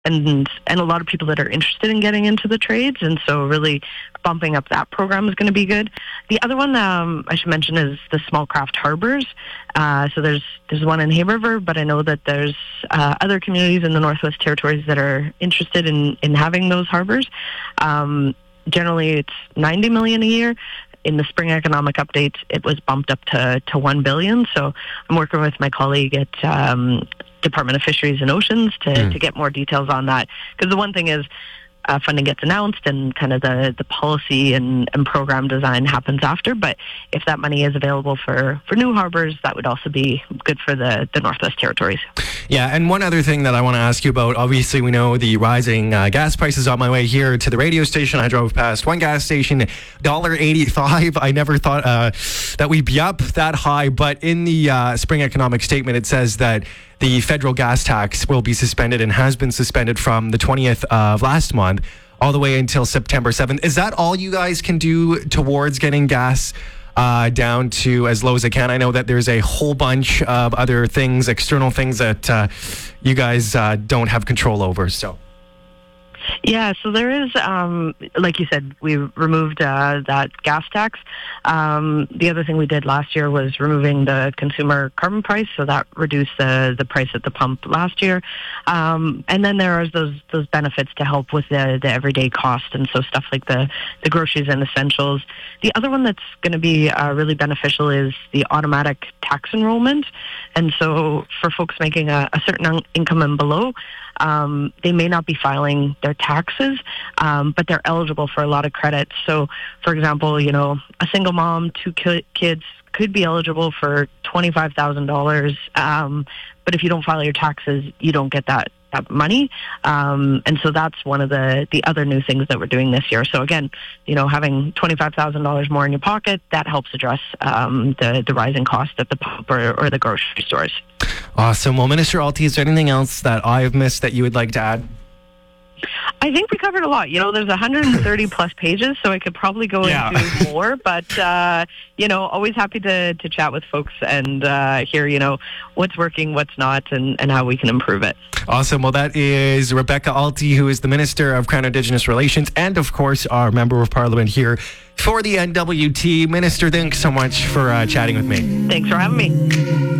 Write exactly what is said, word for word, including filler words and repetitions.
and and a lot of people that are interested in getting into the trades, and so really bumping up that program is going to be good. The other one um, I should mention is the small craft harbors. Uh, so there's there's one in Hay River, but I know that there's uh, other communities in the Northwest Territories that are interested in, in having those harbors. Um, generally, it's ninety million dollars a year. In the spring economic updates, it was bumped up to, to one billion dollars. So I'm working with my colleague at um, Department of Fisheries and Oceans to, mm. to get more details on that. Because the one thing is, uh, funding gets announced and kind of the, the policy and, and program design happens after. But if that money is available for, for new harbors, that would also be good for the, the Northwest Territories. Yeah, and one other thing that I want to ask you about, obviously we know the rising uh, gas prices. On my way here to the radio station, I drove past one gas station, one dollar eighty-five. I never thought uh, that we'd be up that high, but in the uh, spring economic statement, it says that the federal gas tax will be suspended and has been suspended from the twentieth of last month all the way until September seventh. Is that all you guys can do towards getting gas uh, down to as low as it can? I know that there's a whole bunch of other things, external things that uh, you guys uh, don't have control over, so... Yeah, so there is, um, like you said, we removed uh, that gas tax. Um, the other thing we did last year was removing the consumer carbon price, so that reduced the, the price at the pump last year. Um, and then there are those those benefits to help with the, the everyday cost, and so stuff like the, the groceries and essentials. The other one that's going to be uh, really beneficial is the automatic tax enrollment. And so for folks making a, a certain income and below, Um, they may not be filing their taxes, um, but they're eligible for a lot of credits. So, for example, you know, a single mom, two ki- kids could be eligible for twenty-five thousand dollars. Um, but if you don't file your taxes, you don't get that, that money. Um, and so that's one of the, the other new things that we're doing this year. So again, you know, having twenty-five thousand dollars more in your pocket, that helps address um, the, the rising cost at the pump or, or the grocery stores. Awesome. Well, Minister Alty, is there anything else that I've missed that you would like to add? I think we covered a lot. You know, there's one hundred thirty plus pages, so I could probably go yeah. into more. But, uh, you know, always happy to, to chat with folks and uh, hear, you know, what's working, what's not, and, and how we can improve it. Awesome. Well, that is Rebecca Alty, who is the Minister of Crown Indigenous Relations and, of course, our Member of Parliament here for the N W T. Minister, thanks so much for uh, chatting with me. Thanks for having me.